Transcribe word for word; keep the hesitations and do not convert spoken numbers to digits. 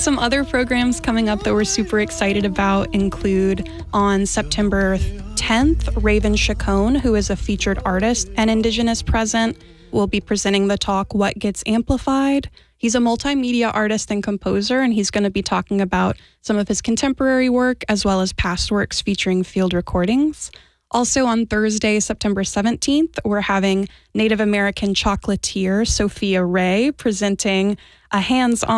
some other programs coming up that we're super excited about include on September tenth, Raven Chacon, who is a featured artist and Indigenous present, will be presenting the talk, What Gets Amplified? He's a multimedia artist and composer, and he's going to be talking about some of his contemporary work as well as past works featuring field recordings. Also on Thursday, September seventeenth, we're having Native American chocolatier Sophia Ray presenting a hands-on